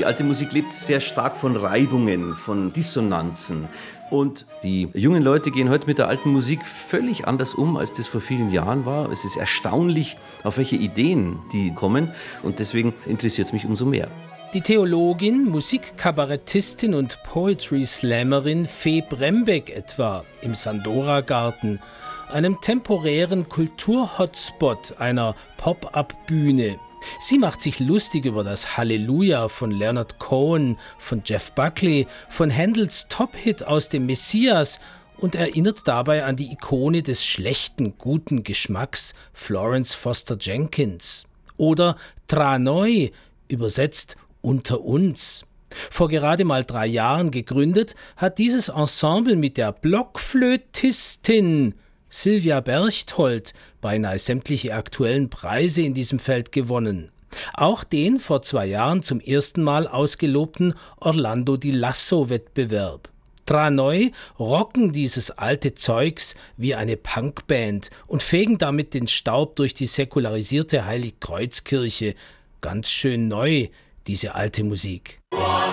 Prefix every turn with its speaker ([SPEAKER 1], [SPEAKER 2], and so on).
[SPEAKER 1] Die alte Musik lebt sehr stark von Reibungen, von Dissonanzen. Und die jungen Leute gehen heute mit der alten Musik völlig anders um, als das vor vielen Jahren war. Es ist erstaunlich, auf welche Ideen die kommen. Und deswegen interessiert es mich umso mehr.
[SPEAKER 2] Die Theologin, Musikkabarettistin und Poetry-Slammerin Fee Brembeck etwa im Sandora-Garten, einem temporären Kultur-Hotspot einer Pop-up-Bühne. Sie macht sich lustig über das Halleluja von Leonard Cohen, von Jeff Buckley, von Händels Top-Hit aus dem Messias und erinnert dabei an die Ikone des schlechten, guten Geschmacks, Florence Foster Jenkins. Oder Tra Noi, übersetzt unter uns. Vor gerade mal 3 Jahren gegründet, hat dieses Ensemble mit der Blockflötistin Sylvia Berchtold beinahe sämtliche aktuellen Preise in diesem Feld gewonnen. Auch den vor 2 Jahren zum ersten Mal ausgelobten Orlando di Lasso-Wettbewerb. Tra Noi rocken dieses alte Zeugs wie eine Punkband und fegen damit den Staub durch die säkularisierte Heiligkreuzkirche. Ganz schön neu, diese alte Musik.